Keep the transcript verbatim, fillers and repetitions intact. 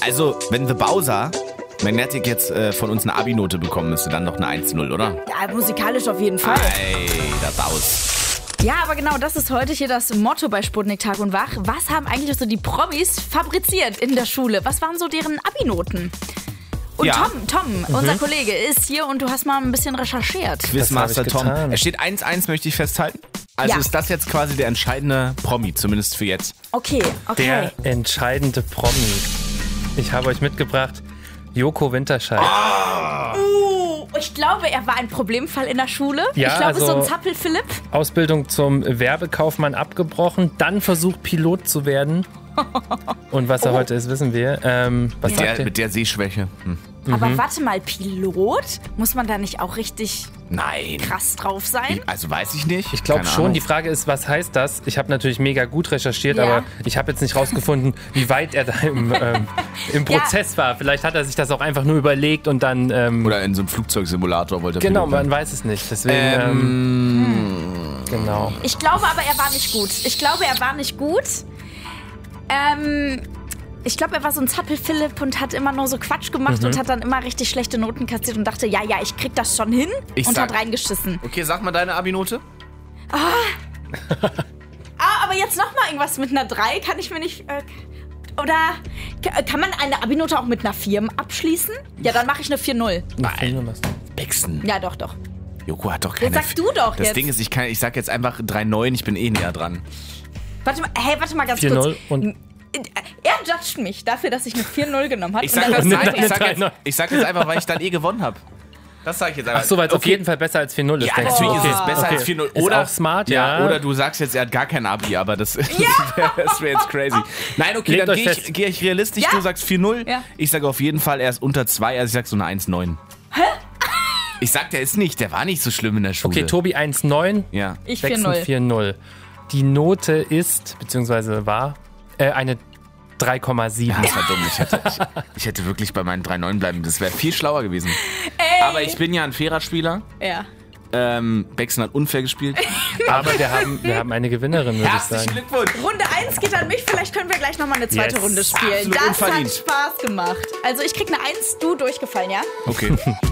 Also, wenn The Bowser Magnetic jetzt äh, von uns eine Abi-Note bekommen müsste, dann doch eine eins null, oder? Ja, musikalisch auf jeden Fall. Alter, Baus. Ja, aber genau, das ist heute hier das Motto bei Sputnik Tag und Wach. Was haben eigentlich so die Promis fabriziert in der Schule? Was waren so deren Abi-Noten? Und Ja. Tom, Tom, Mhm. unser Kollege, ist hier und du hast mal ein bisschen recherchiert. Quizmaster Das hab ich Tom. getan. Es steht eins eins, möchte ich festhalten. Also Ja. ist das jetzt quasi der entscheidende Promi, zumindest für jetzt. Okay, okay. Der entscheidende Promi. Ich habe euch mitgebracht Joko Winterscheid. Uh, ich glaube, er war ein Problemfall in der Schule. Ja, ich glaube, also- so ein Zappel-Philipp. Ausbildung zum Werbekaufmann abgebrochen, dann versucht Pilot zu werden. Und was er heute ist, wissen wir. Ähm, was Mit sagt der, ihr? mit der Sehschwäche. Hm. Aber warte mal, Pilot? Muss man da nicht auch richtig Nein. krass drauf sein? Ich, also weiß ich nicht. Ich glaube Keine schon. Ahnung. Die Frage ist, was heißt das? Ich habe natürlich mega gut recherchiert, Ja. aber ich habe jetzt nicht rausgefunden, wie weit er da im, ähm, im Ja. Prozess war. Vielleicht hat er sich das auch einfach nur überlegt und dann... Ähm, Oder in so einem Flugzeugsimulator wollte er genau, Pilot werden. man weiß es nicht. Deswegen, ähm, Ähm, genau. Ich glaube aber, er war nicht gut. Ich glaube, er war nicht gut. Ähm, ich glaube, er war so ein Zappel-Philipp und hat immer nur so Quatsch gemacht Mhm. und hat dann immer richtig schlechte Noten kassiert und dachte, ja, ja, ich krieg das schon hin Ich und sag- hat reingeschissen. Okay, sag mal deine Abi-Note. Ah, aber jetzt noch mal irgendwas mit einer drei kann ich mir nicht... Äh, oder k- kann man eine Abi-Note auch mit einer vier abschließen? Ja, dann mache ich eine vier null. Nein. Bexen. Ja, doch, doch. Joko hat doch keine... Jetzt sag du doch Das jetzt. Ding ist, ich, kann, ich sag jetzt einfach drei neun, ich bin eh näher dran. Warte mal, hey, warte mal ganz vier null kurz. und- Er judgt mich dafür, dass ich eine vier null genommen habe. Ich sag, und das, dann nein, sagt ich, er- sag drei jetzt, neun. ich sag jetzt einfach, weil ich dann eh gewonnen habe. Das sag ich jetzt einfach. Ach so, weil es auf Okay. jeden Fall besser als vier null ist. Ja, denkst natürlich du? ist es Okay, besser okay. als vier null. Ist Oder, auch smart, ja. Oder du sagst jetzt, er hat gar kein Abi, aber das, das wäre wär jetzt crazy. Nein, okay, Legt dann euch gehe fest. ich, geh ich realistisch. Ja. Du sagst vier null. Ja. Ich sage auf jeden Fall, er ist unter zwei, also ich sag so eine eins neun. Hä? Ich sag, der ist nicht, der war nicht so schlimm in der Schule. Okay, Tobi eins neun, Ja. Ich vier Bexen null. vier null. Die Note ist, beziehungsweise war, äh, eine drei Komma sieben. Das war dumm. Ich hätte, ich, ich hätte wirklich bei meinen drei neun bleiben. Das wäre viel schlauer gewesen. Aber ich bin ja ein fairer Spieler. Ja. Ähm, Bexen hat unfair gespielt. Aber wir haben, wir haben eine Gewinnerin, würde ich Herzlichen sagen. Glückwunsch. Runde eins geht an mich. Vielleicht können wir gleich nochmal eine zweite Yes. Runde spielen. Absolut Das unverdient. hat Spaß gemacht. Also ich krieg eine eins, du durchgefallen, ja? Okay.